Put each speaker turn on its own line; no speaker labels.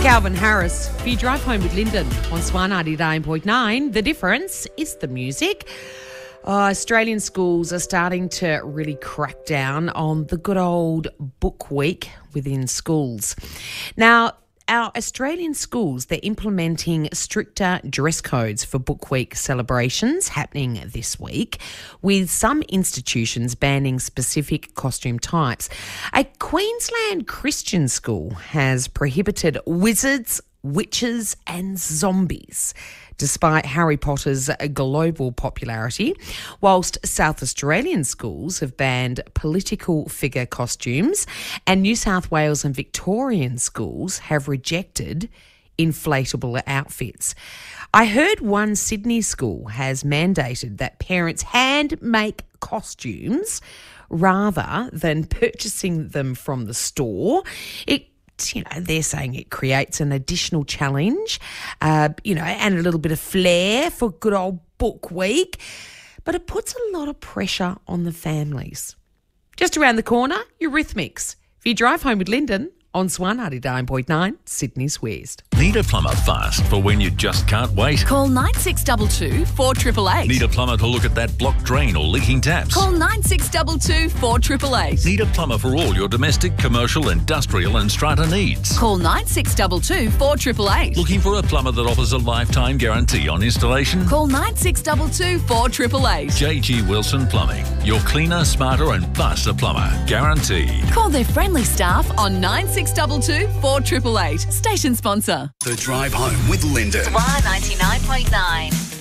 Calvin Harris, if you drive home with Lyndon on Swan 99.9, the difference is the music. Australian schools are starting to really crack down on the good old book week within schools. Now, our Australian schools, they're implementing stricter dress codes for Book Week celebrations happening this week, with some institutions banning specific costume types. A Queensland Christian school has prohibited wizards, witches and zombies, despite Harry Potter's global popularity, whilst South Australian schools have banned political figure costumes, and New South Wales and Victorian schools have rejected inflatable outfits. I heard one Sydney school has mandated that parents hand make costumes rather than purchasing them from the store. They're saying it creates an additional challenge, and a little bit of flair for good old book week, but it puts a lot of pressure on the families. Just around the corner, Eurythmics. If you drive home with Lyndon on Swan 99.9, Sydney's West.
Need a plumber fast for when you just can't wait?
Call 9622 4888.
Need a plumber to look at that blocked drain or leaking taps?
Call 9622 4888.
Need a plumber for all your domestic, commercial, industrial and strata needs?
Call 9622 4888.
Looking for a plumber that offers a lifetime guarantee on installation?
Call 9622 4888.
JG Wilson Plumbing. Your cleaner, smarter and faster plumber. Guaranteed.
Call their friendly staff on 9622 4888. Station sponsor.
The Drive Home with Lyndon.
Swan 99.9.